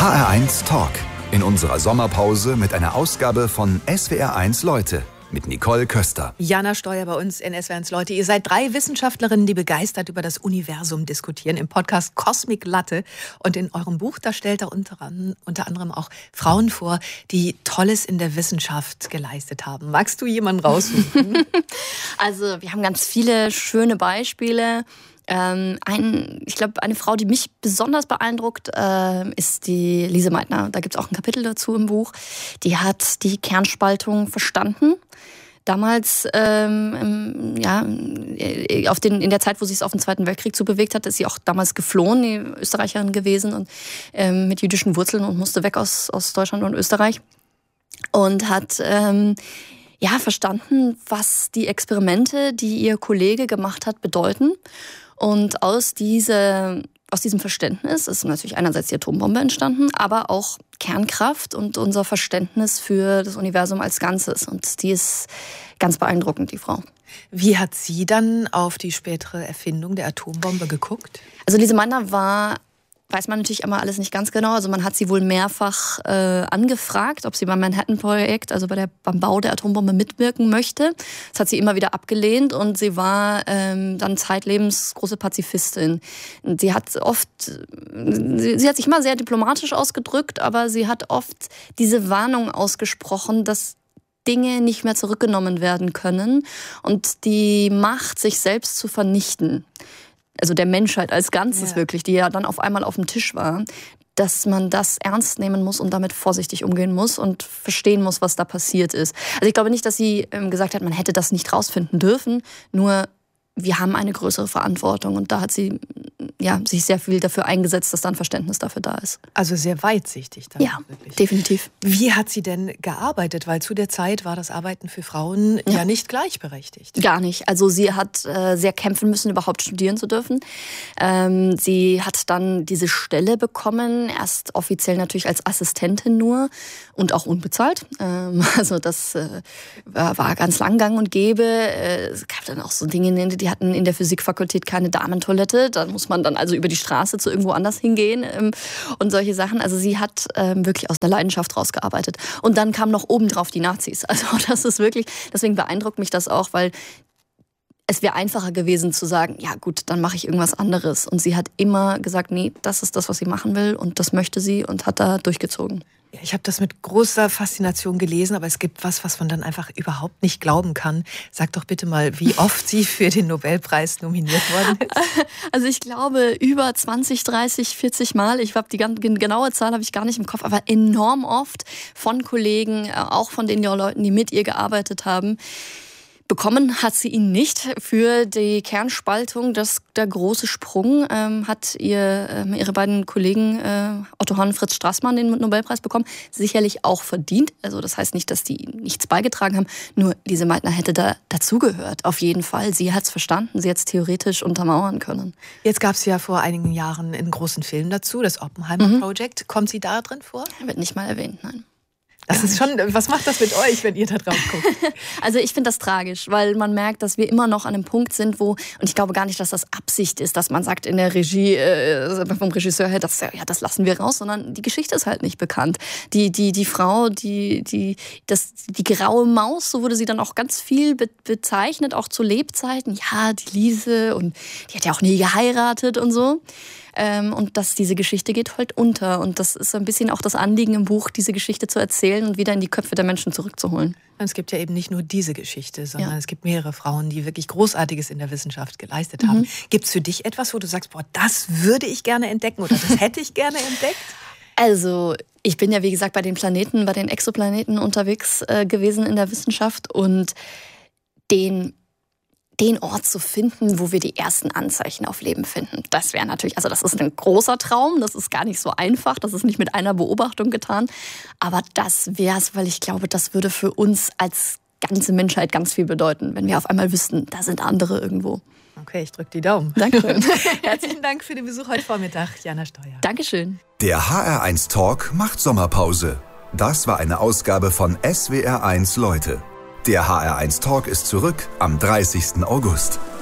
HR1 Talk. In unserer Sommerpause mit einer Ausgabe von SWR1 Leute mit Nicole Köster. Jana Steuer bei uns in SWR1 Leute. Ihr seid 3 Wissenschaftlerinnen, die begeistert über das Universum diskutieren im Podcast Cosmic Latte. Und in eurem Buch, da stellt ihr unter anderem auch Frauen vor, die Tolles in der Wissenschaft geleistet haben. Magst du jemanden raussuchen? Also wir haben ganz viele schöne Beispiele. Ich glaube, eine Frau, die mich besonders beeindruckt, ist die Lise Meitner. Da gibt es auch ein Kapitel dazu im Buch. Die hat die Kernspaltung verstanden. Damals, in der Zeit, wo sie es auf den Zweiten Weltkrieg zu bewegt hat, ist sie auch damals geflohen, die Österreicherin gewesen und mit jüdischen Wurzeln und musste weg aus Deutschland und Österreich. Und hat verstanden, was die Experimente, die ihr Kollege gemacht hat, bedeuten. Und aus diesem Verständnis ist natürlich einerseits die Atombombe entstanden, aber auch Kernkraft und unser Verständnis für das Universum als Ganzes. Und die ist ganz beeindruckend, die Frau. Wie hat sie dann auf die spätere Erfindung der Atombombe geguckt? Also Lise Meitner weiß man natürlich immer alles nicht ganz genau. Also man hat sie wohl mehrfach angefragt, ob sie beim Manhattan-Projekt, also beim Bau der Atombombe mitwirken möchte. Das hat sie immer wieder abgelehnt und sie war dann zeitlebens große Pazifistin. Sie hat sich immer sehr diplomatisch ausgedrückt, aber sie hat oft diese Warnung ausgesprochen, dass Dinge nicht mehr zurückgenommen werden können und die Macht, sich selbst zu vernichten, also der Menschheit als Ganzes wirklich, die ja dann auf einmal auf dem Tisch war, dass man das ernst nehmen muss und damit vorsichtig umgehen muss und verstehen muss, was da passiert ist. Also ich glaube nicht, dass sie gesagt hat, man hätte das nicht rausfinden dürfen, nur wir haben eine größere Verantwortung und da hat sie sich sehr viel dafür eingesetzt, dass da ein Verständnis dafür da ist. Also sehr weitsichtig dann. Ja, wirklich. Definitiv. Wie hat sie denn gearbeitet? Weil zu der Zeit war das Arbeiten für Frauen ja nicht gleichberechtigt. Gar nicht. Also sie hat sehr kämpfen müssen, überhaupt studieren zu dürfen. Sie hat dann diese Stelle bekommen, erst offiziell natürlich als Assistentin nur und auch unbezahlt. Also das war ganz lang gang und gäbe. Es gab dann auch so Dinge, die hatten in der Physikfakultät keine Damentoilette. Da muss man dann also über die Straße zu irgendwo anders hingehen und solche Sachen. Also sie hat wirklich aus der Leidenschaft rausgearbeitet. Und dann kamen noch obendrauf die Nazis. Also das ist wirklich, deswegen beeindruckt mich das auch, weil es wäre einfacher gewesen zu sagen, ja gut, dann mache ich irgendwas anderes. Und sie hat immer gesagt, nee, das ist das, was sie machen will und das möchte sie und hat da durchgezogen. Ich habe das mit großer Faszination gelesen, aber es gibt was man dann einfach überhaupt nicht glauben kann. Sag doch bitte mal, wie oft sie für den Nobelpreis nominiert worden ist. Also ich glaube über 20, 30, 40 Mal. Ich habe die genaue Zahl habe ich gar nicht im Kopf, aber enorm oft von Kollegen, auch von den Leuten, die mit ihr gearbeitet haben. Bekommen hat sie ihn nicht für die Kernspaltung. Der große Sprung hat ihre beiden Kollegen Otto Hahn und Fritz Strassmann den Nobelpreis bekommen. Sicherlich auch verdient. Also das heißt nicht, dass die nichts beigetragen haben. Nur Lise Meitner hätte da dazugehört. Auf jeden Fall. Sie hat es verstanden. Sie hat es theoretisch untermauern können. Jetzt gab es ja vor einigen Jahren einen großen Film dazu, das Oppenheimer Project. Kommt sie da drin vor? Wird nicht mal erwähnt, nein. Das ist schon, was macht das mit euch, wenn ihr da drauf guckt? Also ich finde das tragisch, weil man merkt, dass wir immer noch an einem Punkt sind, und ich glaube gar nicht, dass das Absicht ist, dass man sagt in der Regie, vom Regisseur her, das lassen wir raus, sondern die Geschichte ist halt nicht bekannt. Die Frau, die graue Maus, so wurde sie dann auch ganz viel bezeichnet, auch zu Lebzeiten. Ja, die Lise und die hat ja auch nie geheiratet und so. Und diese Geschichte geht halt unter. Und das ist ein bisschen auch das Anliegen im Buch, diese Geschichte zu erzählen und wieder in die Köpfe der Menschen zurückzuholen. Es gibt ja eben nicht nur diese Geschichte, sondern es gibt mehrere Frauen, die wirklich Großartiges in der Wissenschaft geleistet haben. Gibt es für dich etwas, wo du sagst, das würde ich gerne entdecken oder das hätte ich gerne entdeckt? Also ich bin ja, wie gesagt, bei den Exoplaneten unterwegs gewesen in der Wissenschaft und den Ort zu finden, wo wir die ersten Anzeichen auf Leben finden. Das wäre natürlich, also das ist ein großer Traum, das ist gar nicht so einfach, das ist nicht mit einer Beobachtung getan, aber das wäre es, weil ich glaube, das würde für uns als ganze Menschheit ganz viel bedeuten, wenn wir auf einmal wüssten, da sind andere irgendwo. Okay, ich drücke die Daumen. Danke. Herzlichen Dank für den Besuch heute Vormittag, Jana Steuer. Dankeschön. Der HR1 Talk macht Sommerpause. Das war eine Ausgabe von SWR1 Leute. Der HR1 Talk ist zurück am 30. August.